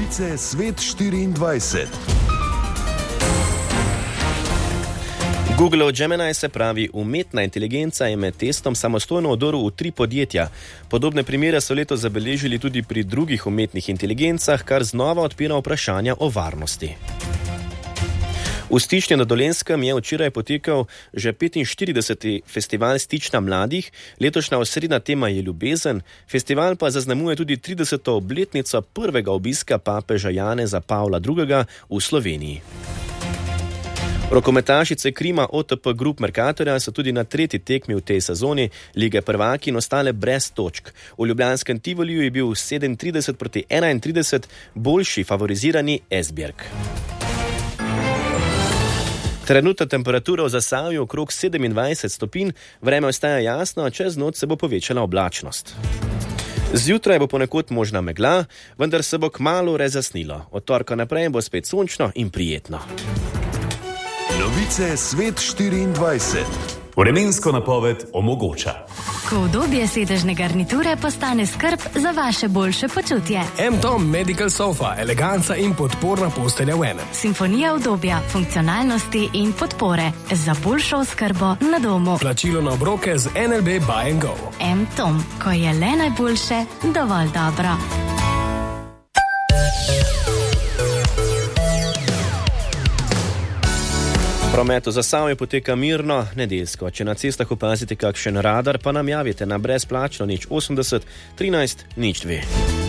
Novice Svet 24. Googleov Gemini, se pravi umetna inteligenca, je med testom samostojno odoril v 3 podjetja. Podobne primere so letos zabeležili tudi pri drugih umetnih inteligencah, kar znova odpira vprašanja o varnosti. V Stični na Dolenjskem je včeraj potekal že 45. festival Stična mladih, letošnja osrednja tema je ljubezen, festival pa zaznamuje tudi 30. obletnico prvega obiska papeža Janeza Pavla II. V Sloveniji. Rokometašice Krima OTP Group Mercatorja so tudi na 3. tekmi v tej sezoni Lige prvakinj ostale brez točk. V ljubljanskem Tivoliju je bil 37-31 boljši favorizirani Esbjerg. Trenutna temperatura v Zasavju okrog 27 stopinj, vreme ostaja jasno, čez noč se bo povečala oblačnost. Zjutraj bo ponekod možna megla, vendar se bo kmalu razjasnilo. Od torka naprej bo spet sončno in prijetno. Novice Svet 24. Vremensko napoved omogoča. Ko udobje sedežne garniture postane skrb za vaše boljše počutje. M-Tom Medical Sofa, eleganca in podporna postelja v enem. Simfonija udobja, funkcionalnosti in podpore za boljšo oskrbo na domu. Plačilo na obroke z NLB Buy & Go. M-Tom, ko je le najboljše, dovolj dobro. Promet v Zasavju poteka mirno, nedeljsko. Če na cestah opazite kakšen radar, pa nam javite na brezplačno 080 13 02.